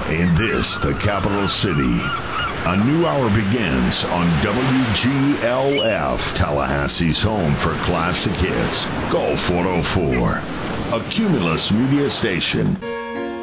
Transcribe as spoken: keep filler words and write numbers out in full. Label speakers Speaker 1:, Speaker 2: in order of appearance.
Speaker 1: in this, the capital city. A new hour begins on W G L F, Tallahassee's home for classic hits. Go four oh four, a Cumulus media station.